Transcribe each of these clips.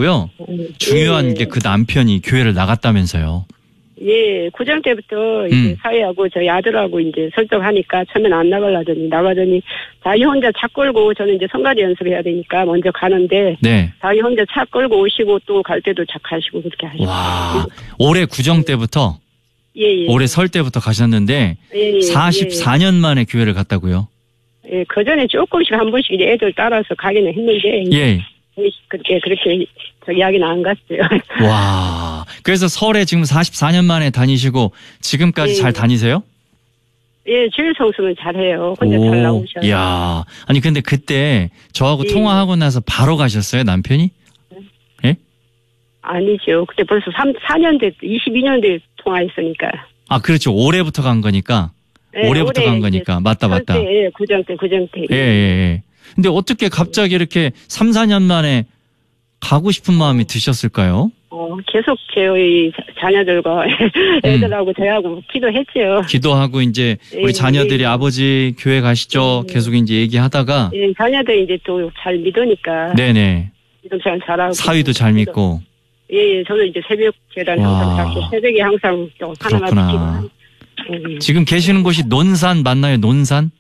하셨고요. 중요한 게 그 남편이 교회를 나갔다면서요. 예, 구정 때부터 이제 사회하고 저희 아들하고 이제 설득하니까 처음엔 안 나가더니 자기 혼자 차 끌고 저는 이제 성가대 연습해야 되니까 먼저 가는데 네. 자기 혼자 차 끌고 오시고 또 갈 때도 차 가시고 그렇게 하시고. 와, 올해 구정 때부터 예. 올해 설 때부터 가셨는데 44년 만에 교회를 갔다고요? 예, 그 전에 조금씩 한 번씩 이제 애들 따라서 가기는 했는데 예. 그렇게 저 이야기는 안 갔어요. 와, 그래서 설에 지금 44년 만에 다니시고 지금까지 잘 다니세요? 예, 주일 성수는 잘해요. 혼자 잘 나오셔요. 이야, 아니 근데 그때 저하고 통화하고 나서 바로 가셨어요, 남편이? 예? 아니죠. 그때 벌써 4년 돼, 22년 돼 통화했으니까. 아, 그렇죠. 올해부터 간 거니까. 네, 올해부터 간 거니까. 맞다. 예, 구정 때. 예. 근데 어떻게 갑자기 이렇게 3, 4년 만에 가고 싶은 마음이 드셨을까요? 계속 저희 자녀들과 애들하고 저하고 기도했죠. 기도하고 이제 우리 자녀들이 아버지 교회 가시죠. 계속 이제 얘기하다가. 예, 자녀들이 이제 또 잘 믿으니까. 네네. 기도 잘 잘하고. 사위도 잘 믿고. 예, 저는 이제 새벽 재단 항상 잡고 새벽에 항상 또 하나만 그렇구나. 지금 계시는 곳이 논산 맞나요? 논산?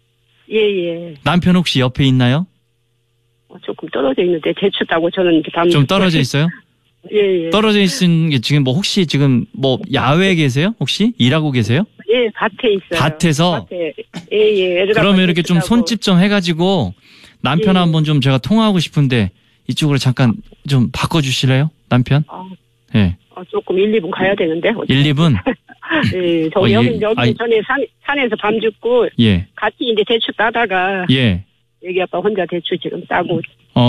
예. 남편 혹시 옆에 있나요? 조금 떨어져 있는데 대추 따고 저는 좀 떨어져 있어요? 예. 떨어져 있는 게 지금 뭐 혹시 지금 뭐 야외에 계세요? 혹시 일하고 계세요? 예, 밭에 있어요. 밭에서? 밭에. 예. 그러면 이렇게 좀 손짓 좀 해가지고 남편 한번 좀 제가 통화하고 싶은데 이쪽으로 잠깐 좀 바꿔주실래요? 남편? 예. 조금 1, 2분 가야 되는데. 1, 2분? 예, 여기 전에 산에서 밤 죽고. 예. 같이 이제 대추 따다가. 예. 여기 아빠 혼자 대추 지금 따고.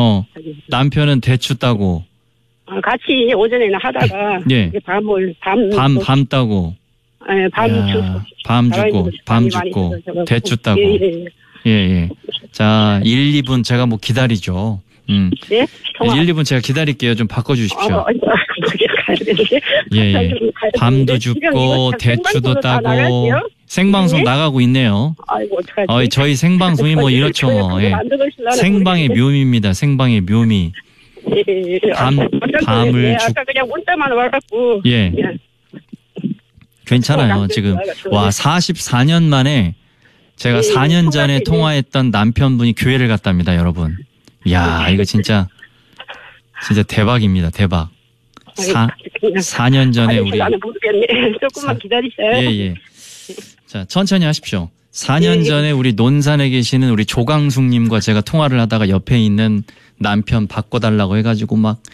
남편은 대추 따고. 같이 오전에는 하다가. 예. 밤 따고. 예, 밤 죽고. 대추 따고. 예. 자, 1, 2분 제가 뭐 기다리죠. 네? 1, 2분 제가 기다릴게요. 좀 바꿔주십시오. 예. 밤도 죽고 대추도 따고 생방송 나가고 있네요. 아이고 어떡하지? 저희 생방송이 뭐 이렇죠. 뭐. 예. 생방의 묘미입니다. 생방의 묘미. 밤을 아까 그냥 문자만 와갖고. 예. 괜찮아요. 지금 44년 만에 제가 4년 전에 통화했던 남편분이 교회를 갔답니다, 여러분. 이야, 이거 진짜 대박입니다. 대박. 4년 전에 우리. 나는 모르겠네. 조금만 기다리세요. 예. 자, 천천히 하십시오. 4년 전에 우리 논산에 계시는 우리 조강숙님과 제가 통화를 하다가 옆에 있는 남편 바꿔달라고 해가지고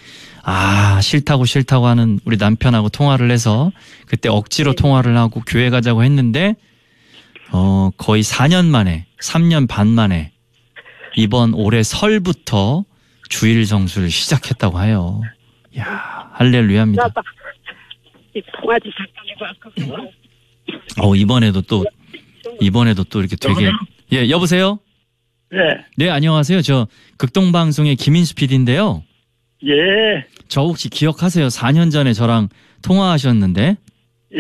싫다고 하는 우리 남편하고 통화를 해서 그때 억지로 통화를 하고 교회 가자고 했는데, 거의 4년 만에, 3년 반 만에 이번 올해 설부터 주일 성수를 시작했다고 해요. 이야, 할렐루야입니다. 통화지 이번에도 또 이렇게 되게. 예, 여보세요? 네, 안녕하세요. 저 극동방송의 김인수 PD인데요. 예. 저 혹시 기억하세요? 4년 전에 저랑 통화하셨는데. 예.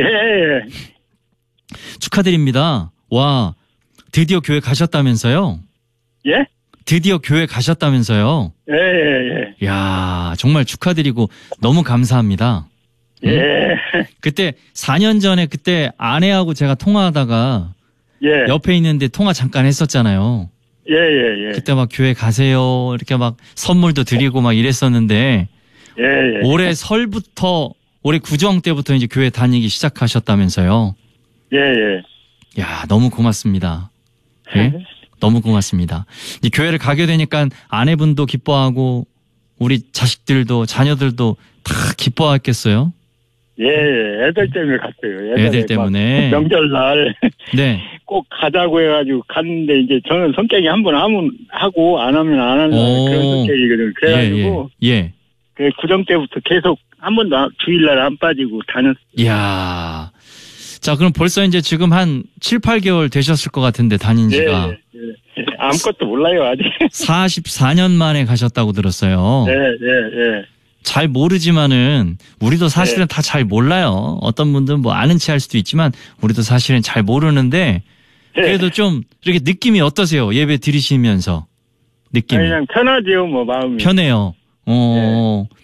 축하드립니다. 와, 드디어 교회 가셨다면서요? 예? 드디어 교회 가셨다면서요? 예. 야, 정말 축하드리고 너무 감사합니다. 예. 그때 4년 전에 그때 아내하고 제가 통화하다가 옆에 있는데 통화 잠깐 했었잖아요. 예. 그때 막 교회 가세요. 이렇게 막 선물도 드리고 막 이랬었는데 올해 설부터 올해 구정 때부터 이제 교회 다니기 시작하셨다면서요. 예. 야, 너무 고맙습니다. 예? 너무 고맙습니다. 이 교회를 가게 되니까 아내분도 기뻐하고 우리 자식들도 자녀들도 다 기뻐했겠어요? 예, 애들 때문에 갔어요. 애들 때문에. 명절날. 네. 꼭 가자고 해가지고 갔는데 이제 저는 성격이 한 번 하고 안 하면 안 하는 그런 성격이거든요. 그래가지고. 예. 그 구정 때부터 계속 한 번도 주일날 안 빠지고 다녔어요. 이야. 자, 그럼 벌써 이제 지금 한 7, 8개월 되셨을 것 같은데 다닌 지가. 예. 아무것도 몰라요, 아직. 44년 만에 가셨다고 들었어요. 예. 잘 모르지만은 우리도 사실은 다 잘 몰라요. 어떤 분들은 뭐 아는 체 할 수도 있지만 우리도 사실은 잘 모르는데 그래도 좀 이렇게 느낌이 어떠세요? 예배 드리시면서 느낌이. 그냥 편하지요, 뭐 마음이. 편해요.